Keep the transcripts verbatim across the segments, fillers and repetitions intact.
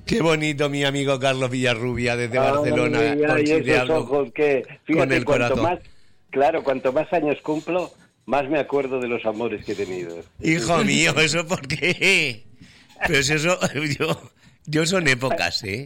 Qué bonito, mi amigo Carlos Villarrubia, desde ah, Barcelona. Mira, y esos ojos que, fíjate, con el cuanto corazón. Más, claro, cuanto más años cumplo, más me acuerdo de los amores que he tenido. Hijo mío, ¿eso por qué? Pues eso, yo, yo son épocas, ¿eh?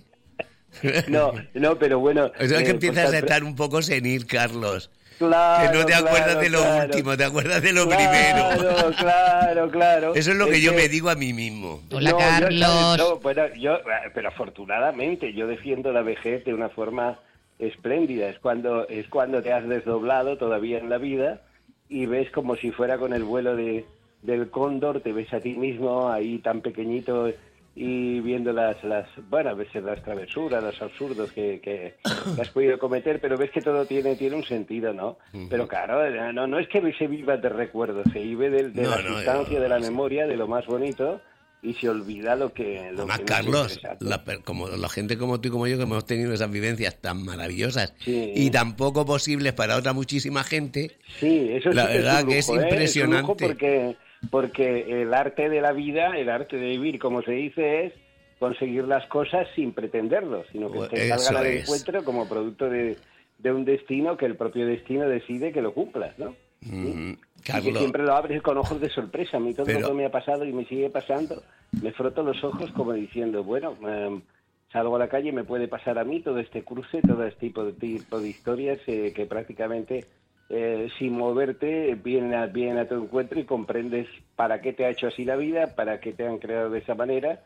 No, no, pero bueno... Eso es que eh, empiezas a estar un poco senil, Carlos. Claro, que no te acuerdas claro, de lo claro. último, te acuerdas de lo claro, primero. Claro, claro, claro. Eso es lo que es yo que... me digo a mí mismo. Hola, no, Carlos. Yo, no, bueno, yo, pero afortunadamente yo defiendo la vejez de una forma espléndida. Es cuando, es cuando te has desdoblado todavía en la vida y ves como si fuera con el vuelo de, del cóndor, te ves a ti mismo ahí tan pequeñito y viendo las, las bueno, a veces las travesuras, los absurdos que, que, que has podido cometer, pero ves que todo tiene tiene un sentido, ¿no? Uh-huh. Pero claro, no, no es que se viva de recuerdos, se vive de, de no, la no, sustancia, no, de la memoria, de lo más bonito, y se olvida lo que... Lo Además, que Carlos, la, como la gente como tú y como yo que hemos tenido esas vivencias tan maravillosas sí. y tan poco posibles para otra muchísima gente, sí, eso la sí verdad que es, que un lujo, es impresionante. ¿eh? Es un lujo porque... Porque el arte de la vida, el arte de vivir, como se dice, es conseguir las cosas sin pretenderlo, sino que te salgan al encuentro como producto de, de un destino que el propio destino decide que lo cumplas, ¿no? Mm, ¿Sí? Carlos. Y que siempre lo abres con ojos de sorpresa. A mí todo Pero... lo que me ha pasado y me sigue pasando, me froto los ojos como diciendo, bueno, eh, salgo a la calle, me puede pasar a mí todo este cruce, todo este tipo de, tipo de historias eh, que prácticamente... Eh, sin moverte, vienen a, vienen a tu encuentro y comprendes para qué te ha hecho así la vida, para qué te han creado de esa manera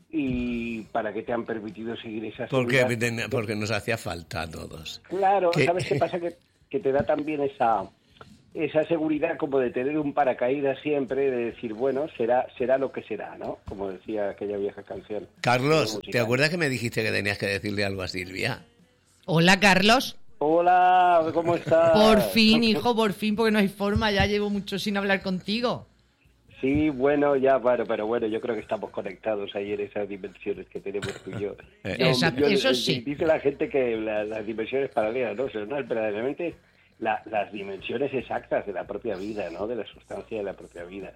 y para qué te han permitido seguir esa porque Porque nos hacía falta a todos. Claro, ¿Qué? ¿Sabes qué pasa? Que, que te da también esa esa seguridad como de tener un paracaídas siempre, de decir, bueno, será será lo que será, ¿no? Como decía aquella vieja canción. Carlos, ¿te acuerdas que me dijiste que tenías que decirle algo a Silvia? Hola, Carlos. Hola, ¿cómo estás? Por fin, hijo, por fin, porque no hay forma, ya llevo mucho sin hablar contigo. Sí, bueno, ya, bueno, pero bueno, yo creo que estamos conectados ahí en esas dimensiones que tenemos tú y yo. yo Exacto, yo, eso sí. Dice la gente que la, las dimensiones paralelas, no, no, es verdaderamente la, las dimensiones exactas de la propia vida, ¿no? De la sustancia de la propia vida.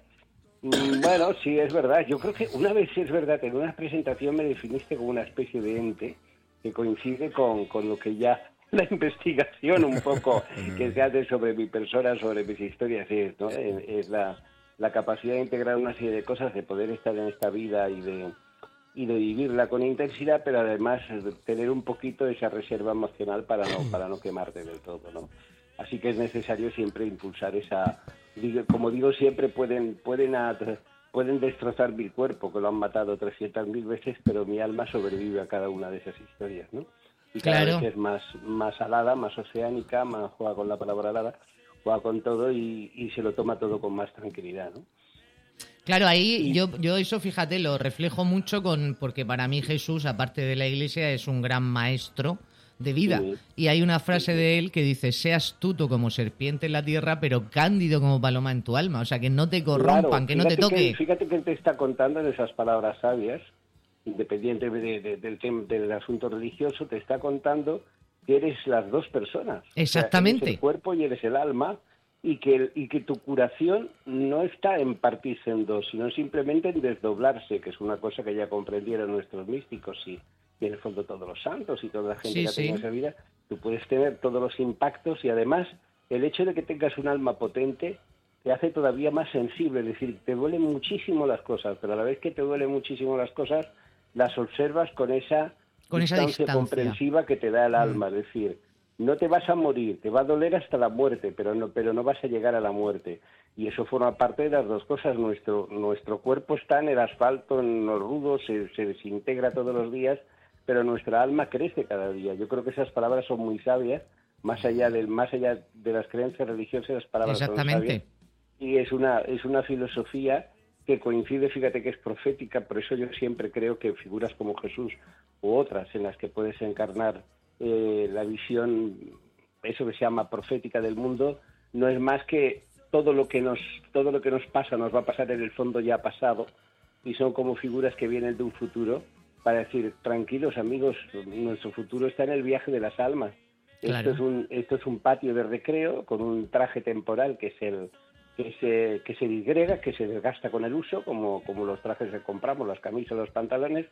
Bueno, sí, es verdad. Yo creo que una vez es verdad que en una presentación me definiste como una especie de ente que coincide con, con lo que ya... la investigación un poco que se hace sobre mi persona, sobre mis historias, es, ¿no? es la, la capacidad de integrar una serie de cosas, de poder estar en esta vida y de y de vivirla con intensidad, pero además tener un poquito esa reserva emocional para no para no quemarte del todo, ¿no? Así que es necesario siempre impulsar esa, como digo siempre, pueden pueden pueden destrozar mi cuerpo, que lo han matado trescientas mil veces, pero mi alma sobrevive a cada una de esas historias, ¿no? Y cada claro. vez es más, más alada, más oceánica, más juega con la palabra alada, juega con todo y, y se lo toma todo con más tranquilidad, ¿no? Claro, ahí y... yo, yo eso, fíjate, lo reflejo mucho con porque para mí Jesús, aparte de la Iglesia, es un gran maestro de vida. Sí. Y hay una frase sí, sí. de él que dice, sé astuto como serpiente en la tierra, pero cándido como paloma en tu alma. O sea, que no te corrompan, claro, que no te toque. Que, fíjate que él te está contando en esas palabras sabias, independiente de, de, del, tema, del asunto religioso, te está contando que eres las dos personas. Exactamente. O sea, eres el cuerpo y eres el alma, y que, y que tu curación no está en partirse en dos, sino simplemente en desdoblarse, que es una cosa que ya comprendieron nuestros místicos y, y en el fondo todos los santos y toda la gente sí, que ha tenido sí. esa vida. Tú puedes tener todos los impactos y además el hecho de que tengas un alma potente te hace todavía más sensible, es decir, te duelen muchísimo las cosas, pero a la vez que te duelen muchísimo las cosas, las observas con esa, con esa distancia, distancia comprensiva que te da el alma, mm. es decir, no te vas a morir, te va a doler hasta la muerte, pero no, pero no vas a llegar a la muerte. Y eso forma parte de las dos cosas. Nuestro, nuestro cuerpo está en el asfalto, en los rudos, se, se desintegra todos los días, pero nuestra alma crece cada día. Yo creo que esas palabras son muy sabias, más allá del, más allá de las creencias religiosas, las palabras son sabias. Y es una, es una filosofía que coincide, fíjate que es profética, por eso yo siempre creo que figuras como Jesús u otras en las que puedes encarnar eh, la visión, eso que se llama profética del mundo, no es más que todo lo que nos todo lo que nos pasa, nos va a pasar en el fondo ya pasado, y son como figuras que vienen de un futuro para decir, tranquilos amigos, nuestro futuro está en el viaje de las almas. Claro. Esto es un esto es un patio de recreo con un traje temporal que es el que se, que se disgrega, que se desgasta con el uso, como, como los trajes que compramos, las camisas, los pantalones,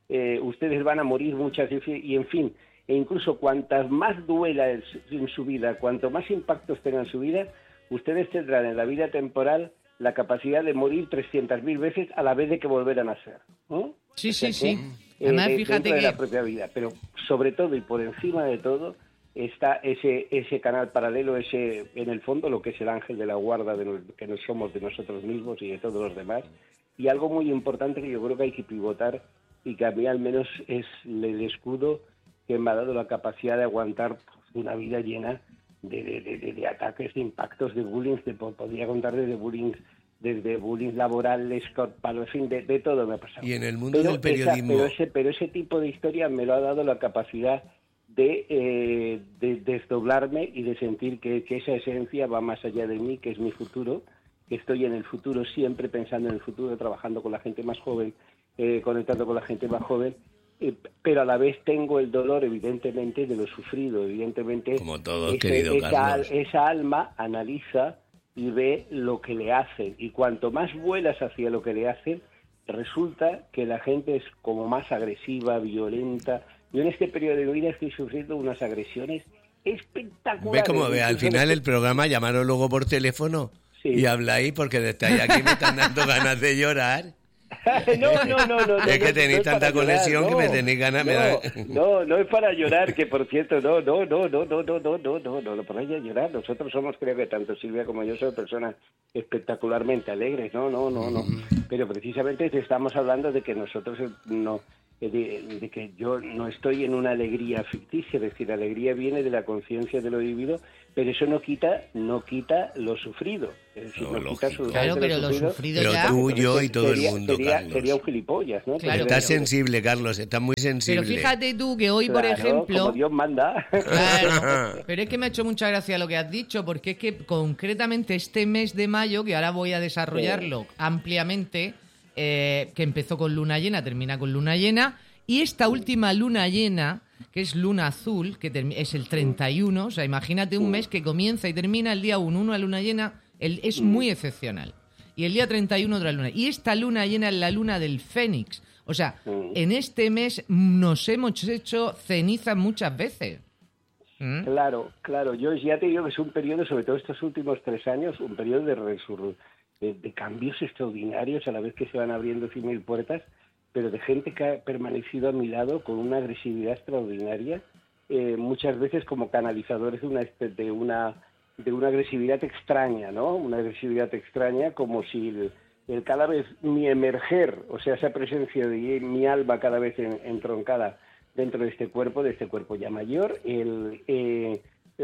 eh, ustedes van a morir muchas veces, y en fin, e incluso cuantas más duela en su vida, cuanto más impactos tengan en su vida, ustedes tendrán en la vida temporal la capacidad de morir trescientas mil veces a la vez de que volver a nacer, ¿no? Sí, o sea sí, que, sí. Eh, Además, de, fíjate dentro que... de la propia vida, pero sobre todo y por encima de todo está ese ese canal paralelo, ese en el fondo lo que es el ángel de la guarda de los, que nos somos de nosotros mismos y de todos los demás, y algo muy importante que yo creo que hay que pivotar y que a mí al menos es el escudo que me ha dado la capacidad de aguantar una vida llena de, de, de, de ataques, de impactos, de bullying, de, podría contar desde bullying, desde bullying laboral, Scott Palo, en fin, de, de todo me ha pasado. Y en el mundo pero del periodismo... Esa, pero, ese, pero ese tipo de historia me lo ha dado la capacidad de, eh, de desdoblarme y de sentir que, que esa esencia va más allá de mí, que es mi futuro, que estoy en el futuro, siempre pensando en el futuro, trabajando con la gente más joven, eh, conectando con la gente más joven, eh, pero a la vez tengo el dolor, evidentemente, de lo sufrido, evidentemente. Como todos, ese, querido esa, Carlos. esa alma analiza y ve lo que le hacen, y cuanto más vuelas hacia lo que le hacen, resulta que la gente es como más agresiva, violenta. Yo en este periodo de mi vida estoy sufriendo unas agresiones espectaculares. ¿Ves cómo ve? Al final el programa, llamaros luego por teléfono, sí, y habláis, porque desde aquí me están dando ganas de llorar. no, no, no, no. Es que no, tenéis no tanta conexión llorar, que no, me tenéis ganas. No, me da... no, no es para llorar, que por cierto, no, no, no, no, no, no, no, no, no, no, no para llorar. Nosotros somos, creo que tanto Silvia como yo, somos personas espectacularmente alegres, no, no, no, no. Pero precisamente estamos hablando de que nosotros no, de, de que yo no estoy en una alegría ficticia, es decir, la alegría viene de la conciencia de lo vivido, pero eso no quita, no quita lo sufrido. Es decir, no, no quita su, claro, pero lo sufrido, sufrido pero ya... tú, yo y todo sería, el mundo, sería, Carlos. Sería un gilipollas, ¿no? Claro, estás pero... sensible, Carlos, estás muy sensible. Pero fíjate tú que hoy, claro, por ejemplo... como Dios manda. Claro, pero es que me ha hecho mucha gracia lo que has dicho, porque es que concretamente este mes de mayo, que ahora voy a desarrollarlo sí. ampliamente, eh, que empezó con luna llena, termina con luna llena, y esta última luna llena, que es luna azul, que es el treinta y uno, o sea, imagínate un mes que comienza y termina el día uno, una luna llena, el, es muy excepcional. Y el día treinta y uno otra luna. Y esta luna llena es la luna del Fénix. O sea, en este mes nos hemos hecho cenizas muchas veces. ¿Mm? Claro, claro. Yo ya te digo que es un periodo, sobre todo estos últimos tres años, un periodo de, resur- de, de cambios extraordinarios a la vez que se van abriendo cien mil puertas, pero de gente que ha permanecido a mi lado con una agresividad extraordinaria, eh, muchas veces como canalizadores de una, de una de una agresividad extraña, ¿no? Una agresividad extraña, como si el, el cada vez mi emerger, o sea, esa presencia de mi alma cada vez en, entroncada dentro de este cuerpo, de este cuerpo ya mayor, el... Eh,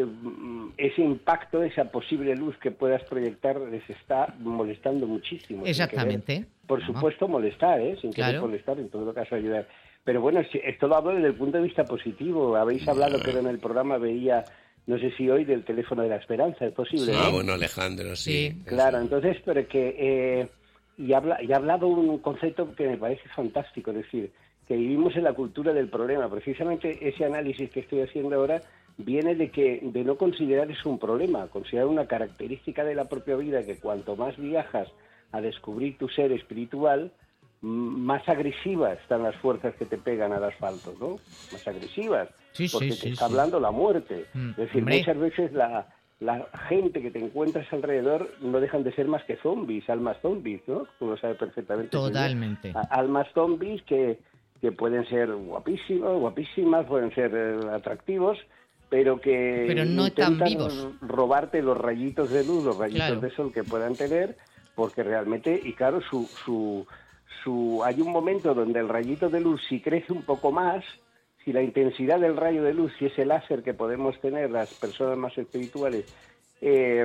ese impacto, esa posible luz que puedas proyectar les está molestando muchísimo. Exactamente. Querer, por supuesto, molestar, ¿eh? Sin querer claro. molestar, en todo caso ayudar. Pero bueno, esto lo hablo desde el punto de vista positivo. Habéis hablado, pero en el programa veía, no sé si hoy, del teléfono de la esperanza, ¿es posible? Sí. Ah, ¿no? bueno, Alejandro, sí. sí. Claro, entonces, pero que... Eh, y, habla, y ha hablado un concepto que me parece fantástico, es decir, que vivimos en la cultura del problema. Precisamente ese análisis que estoy haciendo ahora viene de que de no considerar eso un problema, considerar una característica de la propia vida, que cuanto más viajas a descubrir tu ser espiritual, más agresivas están las fuerzas que te pegan al asfalto, ¿no? Más agresivas, sí, porque sí, te sí, está sí. hablando la muerte. Mm, es decir, hombre. muchas veces la, la gente que te encuentras alrededor no dejan de ser más que zombies, almas zombies, ¿no? Tú lo sabes perfectamente. Totalmente. Almas zombies que, que pueden ser guapísimos, guapísimas, pueden ser eh, atractivos, pero que pero no están intentan vivos. robarte los rayitos de luz, los rayitos claro. de sol que puedan tener, porque realmente, y claro, su, su, su, hay un momento donde el rayito de luz, si crece un poco más, si la intensidad del rayo de luz, si ese láser que podemos tener las personas más espirituales, eh,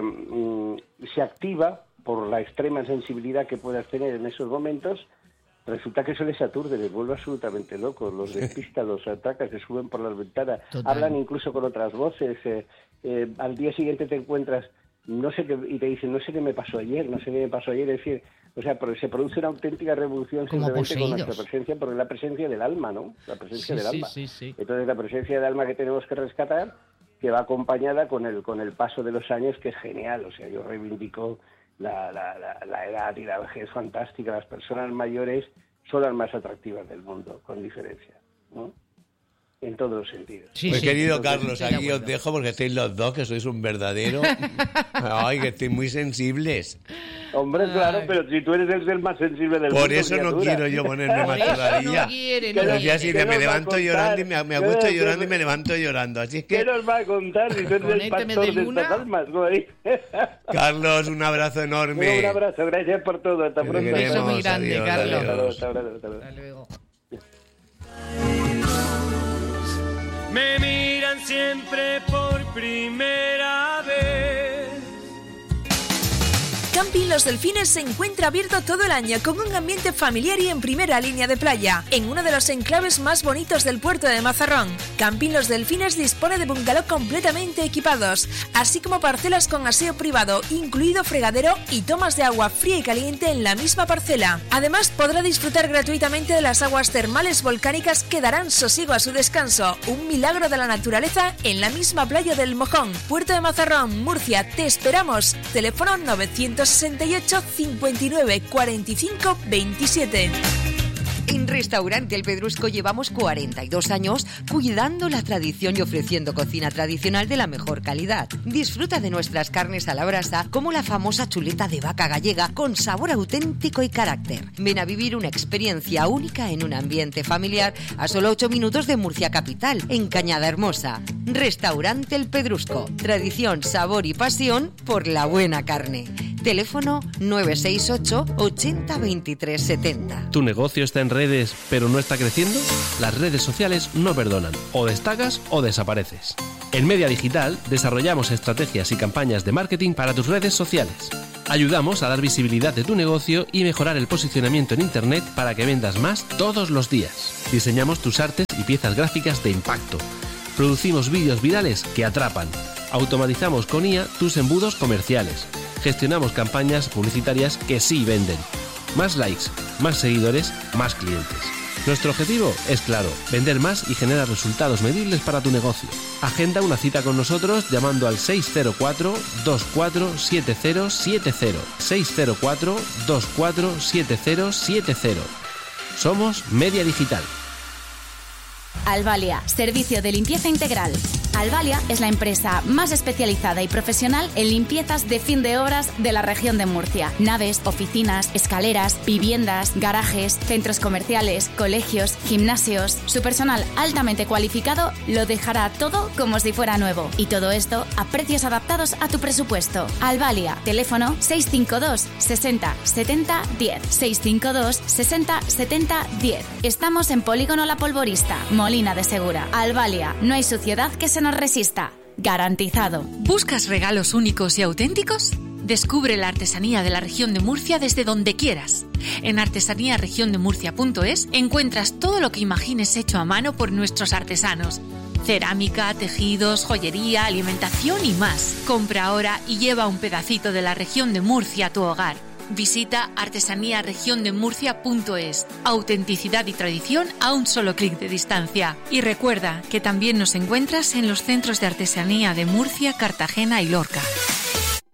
se activa por la extrema sensibilidad que puedas tener en esos momentos, resulta que eso les aturde, les vuelve absolutamente locos, los despista, los ataca, se suben por las ventanas, Total. hablan incluso con otras voces, eh, eh, al día siguiente te encuentras, no sé qué, y te dicen, no sé qué me pasó ayer, no sé qué me pasó ayer, es decir, o sea, pero se produce una auténtica revolución como simplemente poseídos. con nuestra presencia, porque es la presencia del alma, ¿no? La presencia sí, del sí, alma. Sí, sí. Entonces la presencia del alma que tenemos que rescatar, que va acompañada con el, con el paso de los años, que es genial, o sea, yo reivindico la, la, la, la edad y la vejez fantástica, las personas mayores son las más atractivas del mundo, con diferencia, ¿no? En todos los sentidos. Sí, pues sí, querido Carlos, aquí os dejo porque estáis los dos, que sois un verdadero... Ay, que estáis muy sensibles. Hombre, claro, Ay. pero si tú eres el, el más sensible del Por mundo... Por eso criatura. no quiero yo ponerme más todavía. No quiere, no Pero ya si me, me levanto contar? llorando y me, me acuesto llorando y me levanto llorando. Así es que... ¿Qué nos va a contar si tú eres el pastor de estas almas, güey? Carlos, un abrazo enorme. Un abrazo, gracias por todo. Hasta pronto. Un beso muy grande, adiós, Carlos. adiós. Hasta luego, hasta luego. Hasta luego. Me miran siempre por primera vez. Camping Los Delfines se encuentra abierto todo el año con un ambiente familiar y en primera línea de playa, en uno de los enclaves más bonitos del puerto de Mazarrón. Camping Los Delfines dispone de bungalow completamente equipados, así como parcelas con aseo privado, incluido fregadero y tomas de agua fría y caliente en la misma parcela. Además, podrá disfrutar gratuitamente de las aguas termales volcánicas que darán sosiego a su descanso, un milagro de la naturaleza en la misma playa del Mojón, puerto de Mazarrón, Murcia. Te esperamos. Teléfono novecientos sesenta y ocho, cincuenta y nueve, cuarenta y cinco, veintisiete. En Restaurante El Pedrusco llevamos cuarenta y dos años cuidando la tradición y ofreciendo cocina tradicional de la mejor calidad. Disfruta de nuestras carnes a la brasa, como la famosa chuleta de vaca gallega con sabor auténtico y carácter. Ven a vivir una experiencia única en un ambiente familiar a solo ocho minutos de Murcia capital, en Cañada Hermosa. Restaurante El Pedrusco. Tradición, sabor y pasión por la buena carne. Teléfono nueve seis ocho, ochenta, veintitrés, setenta. ¿Tu negocio está en redes pero no está creciendo? Las redes sociales no perdonan. O destacas o desapareces. En Media Digital desarrollamos estrategias y campañas de marketing para tus redes sociales. Ayudamos a dar visibilidad de tu negocio y mejorar el posicionamiento en Internet para que vendas más todos los días. Diseñamos tus artes y piezas gráficas de impacto. Producimos vídeos virales que atrapan. Automatizamos con I A tus embudos comerciales. Gestionamos campañas publicitarias que sí venden. Más likes, más seguidores, más clientes. Nuestro objetivo es claro, vender más y generar resultados medibles para tu negocio. Agenda una cita con nosotros llamando al seis cero cuatro, dos cuatro siete cero siete cero. seis cero cuatro, dos cuatro siete cero siete cero. Somos Media Digital. Albalia, servicio de limpieza integral. Albalia es la empresa más especializada y profesional en limpiezas de fin de obras de la región de Murcia. Naves, oficinas, escaleras, viviendas, garajes, centros comerciales, colegios, gimnasios. Su personal altamente cualificado lo dejará todo como si fuera nuevo. Y todo esto a precios adaptados a tu presupuesto. Albalia, teléfono seis cinco dos, sesenta, setenta, diez. seis cinco dos, sesenta, setenta, diez. Estamos en Polígono La Polvorista, Molina de Segura. Albalia, no hay suciedad que se nos resista. Garantizado. ¿Buscas regalos únicos y auténticos? Descubre la artesanía de la región de Murcia desde donde quieras. En artesanía región de murcia punto es encuentras todo lo que imagines hecho a mano por nuestros artesanos. Cerámica, tejidos, joyería, alimentación y más. Compra ahora y lleva un pedacito de la región de Murcia a tu hogar. Visita artesanía región de murcia punto es. Autenticidad y tradición a un solo clic de distancia. Y recuerda que también nos encuentras en los centros de artesanía de Murcia, Cartagena y Lorca.